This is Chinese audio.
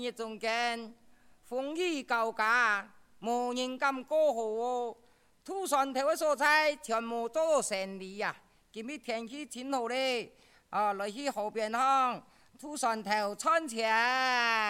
日中间，风雨交加，无人敢过河哦。土山头的所在全部做到胜利呀！今日天气真好嘞，来去河边土山头穿墙。